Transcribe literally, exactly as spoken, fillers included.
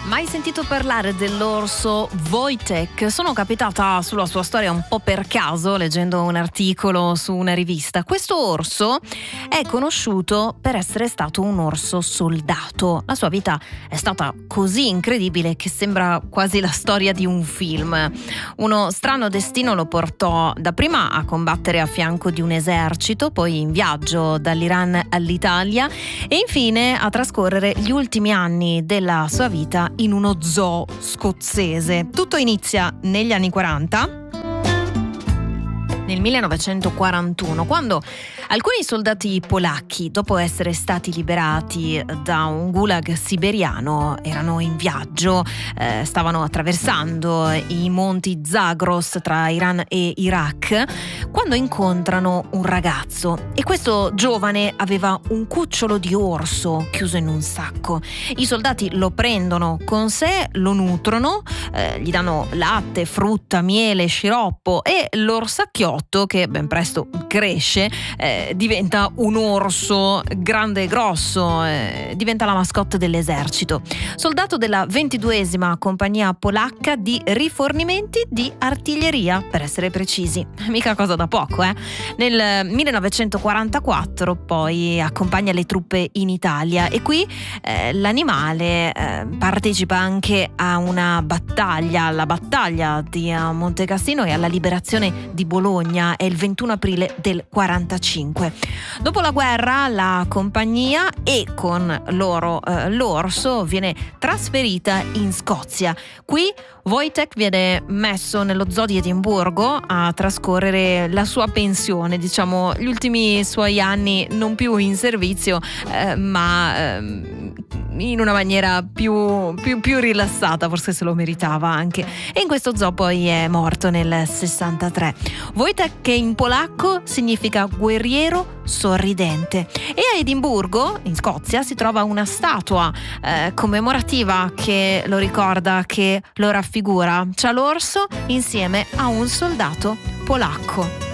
Mai sentito parlare dell'orso Wojtek? Sono capitata sulla sua storia un po' per caso, leggendo un articolo su una rivista. Questo orso è conosciuto per essere stato un orso soldato. La sua vita è stata così incredibile che sembra quasi la storia di un film. Uno strano destino lo portò dapprima a combattere a fianco di un esercito, poi in viaggio dall'Iran all'Italia e infine a trascorrere gli ultimi anni della sua vita in uno zoo scozzese. Tutto inizia negli anni quaranta, nel millenovecentoquarantuno, quando alcuni soldati polacchi, dopo essere stati liberati da un gulag siberiano, erano in viaggio, eh, stavano attraversando i monti Zagros tra Iran e Iraq, quando incontrano un ragazzo e questo giovane aveva un cucciolo di orso chiuso in un sacco. I soldati lo prendono con sé, lo nutrono, eh, gli danno latte, frutta, miele, sciroppo e l'orsacchiotto, che ben presto cresce, eh, diventa un orso grande e grosso, eh, diventa la mascotte dell'esercito. Soldato della ventiduesima compagnia polacca di rifornimenti di artiglieria, per essere precisi. Mica cosa da poco, eh? Nel millenovecentoquarantaquattro poi accompagna le truppe in Italia e qui eh, l'animale eh, partecipa anche a una battaglia, alla battaglia di Monte Cassino e alla liberazione di Bologna. È il ventuno aprile del quarantacinque. Dopo la guerra la compagnia e con loro eh, l'orso viene trasferita in Scozia. Qui Wojtek viene messo nello zoo di Edimburgo a trascorrere la sua pensione, diciamo gli ultimi suoi anni non più in servizio eh, ma eh, in una maniera più, più, più rilassata, forse se lo meritava anche. E in questo zoo poi è morto nel sessantatré. Wojtek, che in polacco significa guerriero sorridente. E a Edimburgo, in Scozia, si trova una statua eh, commemorativa che lo ricorda, che lo raffigura. C'ha l'orso insieme a un soldato polacco.